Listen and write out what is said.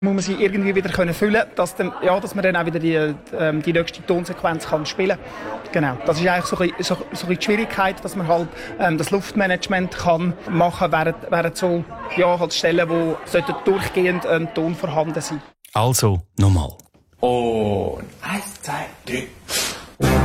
muss man sie irgendwie wieder füllen können, dass man dann auch wieder die nächste Tonsequenz kann spielen kann. Genau. Das ist eigentlich so die Schwierigkeit, dass man halt das Luftmanagement kann machen, während so halt Stellen, wo durchgehend ein Ton vorhanden sein. Also, nochmal. Und 1, 2, 3.